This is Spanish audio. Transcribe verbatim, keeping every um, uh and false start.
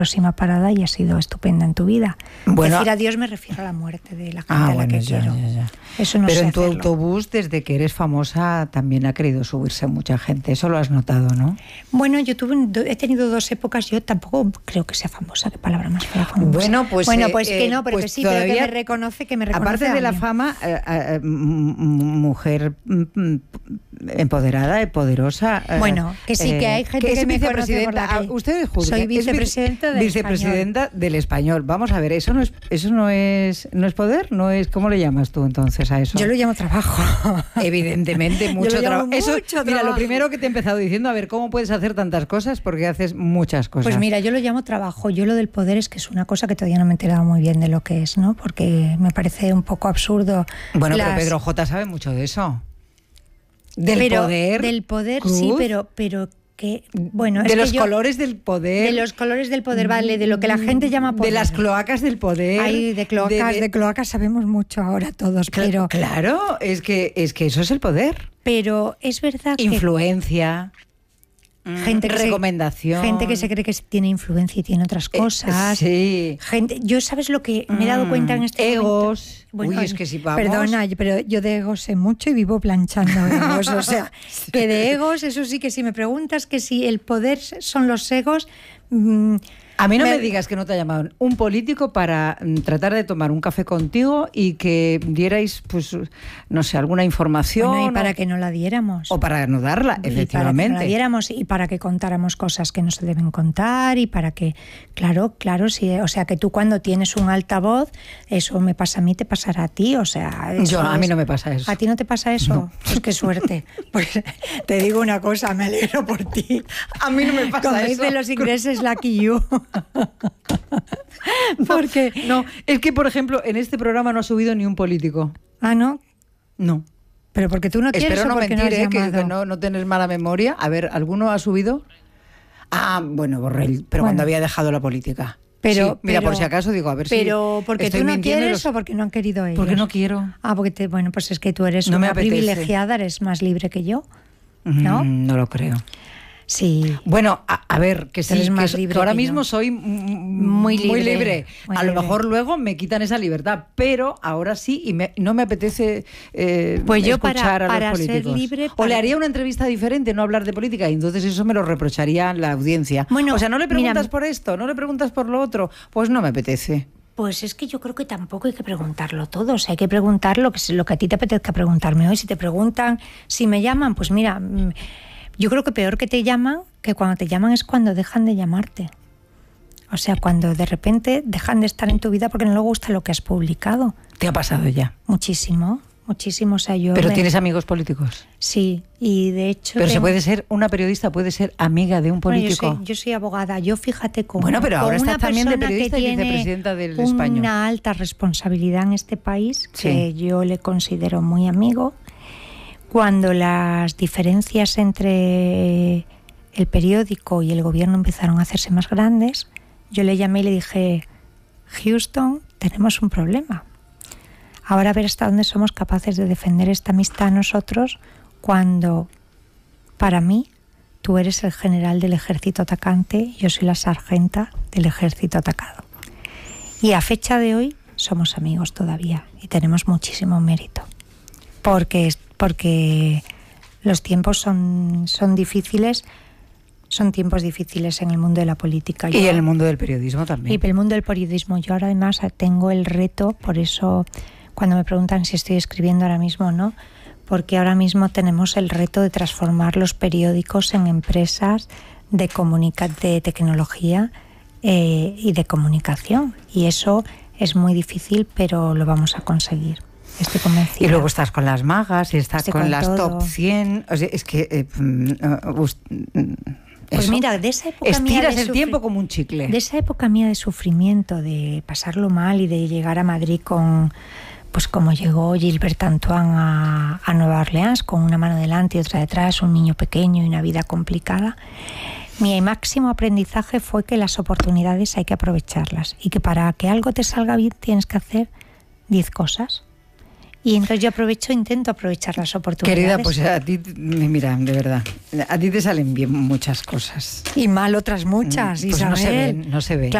próxima parada y ha sido estupenda en tu vida. Bueno, decir adiós me refiero a la muerte de la gente ah, a la bueno, que ya, quiero. Ya, ya. Eso no Pero sé en tu hacerlo. autobús, desde que eres famosa, también ha querido subirse mucha gente. Eso lo has notado, ¿no? Bueno, yo tuve, he tenido dos épocas. Yo tampoco creo que sea famosa. Qué palabra más fea. Famosa. Bueno, pues, bueno, eh, pues que no, pero pues que sí, todavía, pero que me reconoce, que me reconoce. Aparte de la fama, eh, eh, mujer empoderada y poderosa. Eh, bueno, que sí, que hay gente que, que es me conoce por la calle. Ustedes juzgan. Soy vicepresidenta es del vicepresidenta Español. del Español. Vamos a ver, eso no es, eso no es, no es poder, no es. ¿Cómo le llamas tú entonces a eso? Yo lo llamo trabajo. Evidentemente, mucho trabajo. Eso, mucho mira, trabajo. lo primero que te he empezado diciendo, a ver, ¿cómo puedes hacer tantas cosas? Porque haces muchas cosas. Pues mira, yo lo llamo trabajo. Yo lo del poder es que es una cosa que todavía no me he enterado muy bien de lo que es, ¿no? Porque me parece un poco absurdo. Bueno, las... pero Pedro J sabe mucho de eso. Del pero, poder. Del poder, Cruz, sí, pero, pero que, bueno, de es los que yo, colores del poder. De los colores del poder, vale, de lo que la gente llama poder. De las cloacas del poder. Ay, de cloacas, de, de... de cloacas sabemos mucho ahora todos, pero... Claro, es que, es que eso es el poder. Pero es verdad que... Influencia... Gente que recomendación. Se, gente que se cree que tiene influencia y tiene otras cosas. Eh, sí. Gente, yo sabes lo que me he dado cuenta en este egos. Bueno, Uy, es que si vamos. Perdona, pero yo de egos sé mucho y vivo planchando egos. O sea, que de egos, eso sí que si me preguntas que si el poder son los egos. Mmm, A mí no me... me digas que no te ha llamado un político para tratar de tomar un café contigo y que dierais, pues, no sé, alguna información. Bueno, y para o... que no la diéramos. O para no darla, y efectivamente. Para que no la diéramos y para que contáramos cosas que no se deben contar y para que, claro, claro, sí, o sea, que tú cuando tienes un altavoz, eso me pasa a mí, te pasará a ti, o sea... Yo, a mí no me pasa eso. ¿A ti no te pasa eso? No. Pues qué suerte. Pues te digo una cosa, me alegro por ti. A mí no me pasa Como eso. Como dicen los ingleses, lucky you. Porque no, es que por ejemplo en este programa no ha subido ni un político. Ah, ¿no? No. Pero porque tú no quieres. Espero no o porque mentir, no, ¿eh? que, que no, no tener mala memoria. A ver, ¿alguno ha subido? Ah, bueno, Borrell, pero bueno. Cuando había dejado la política. Pero, sí, mira, pero, por si acaso digo, a ver pero si. Pero porque estoy tú no quieres los... o porque no han querido ellos. Porque no quiero. Ah, porque te, bueno, pues es que tú eres no una privilegiada, eres más libre que yo, ¿no? Mm, no lo creo. Sí. Bueno, a, a ver, que sí, más que, libre que ahora que mismo yo. soy muy libre. Muy libre. Muy a libre. lo mejor luego me quitan esa libertad, pero ahora sí y me, no me apetece eh, pues yo escuchar para, a los para políticos. Ser libre, para... para... O le haría una entrevista diferente, no hablar de política, y entonces eso me lo reprocharía la audiencia. Bueno, o sea, no le preguntas mira, por esto, no le preguntas por lo otro, pues no me apetece. Pues es que yo creo que tampoco hay que preguntarlo todo. O sea, hay que preguntar lo que, lo que a ti te apetezca preguntarme hoy. Si te preguntan, si me llaman, pues mira... Yo creo que peor que te llaman, que cuando te llaman es cuando dejan de llamarte. O sea, cuando de repente dejan de estar en tu vida porque no les gusta lo que has publicado. ¿Te ha pasado ya? Muchísimo, muchísimo. O sea, yo ¿Pero me... tienes amigos políticos? Sí, y de hecho... Pero tengo... se puede ser, una periodista puede ser amiga de un político. Bueno, yo, soy, yo soy abogada. Yo fíjate con Bueno, pero ahora una estás también de periodista que y tiene vicepresidenta del Español. Una alta responsabilidad en este país, sí. que yo le considero muy amigo. Cuando las diferencias entre el periódico y el gobierno empezaron a hacerse más grandes, yo le llamé y le dije, Houston, tenemos un problema. Ahora a ver hasta dónde somos capaces de defender esta amistad nosotros cuando, para mí, tú eres el general del ejército atacante, yo soy la sargenta del ejército atacado. Y a fecha de hoy somos amigos todavía y tenemos muchísimo mérito. Porque, porque los tiempos son, son difíciles, son tiempos difíciles en el mundo de la política. Y yo, en el mundo del periodismo también. Y en el mundo del periodismo. Yo ahora además tengo el reto, por eso cuando me preguntan si estoy escribiendo ahora mismo o no, porque ahora mismo tenemos el reto de transformar los periódicos en empresas de, comunica- de tecnología eh, y de comunicación. Y eso es muy difícil, pero lo vamos a conseguir. Estoy convencida. Y luego estás con las magas y estás Estoy con, con las todo. top cien. O sea, es que... Eh, uh, uh, pues mira, de esa época estiras mía de el sufri- tiempo como un chicle. De esa época mía de sufrimiento, de pasarlo mal y de llegar a Madrid con... Pues como llegó Gilbert Antoine a, a Nueva Orleans, con una mano delante y otra detrás, un niño pequeño y una vida complicada. Mi máximo aprendizaje fue que las oportunidades hay que aprovecharlas y que para que algo te salga bien tienes que hacer diez cosas. Y entonces yo aprovecho, intento aprovechar las oportunidades. Querida, pues a ti, mira, de verdad, a ti te salen bien muchas cosas. Y mal otras muchas, pues Isabel. no se ven, no se ven. Claro.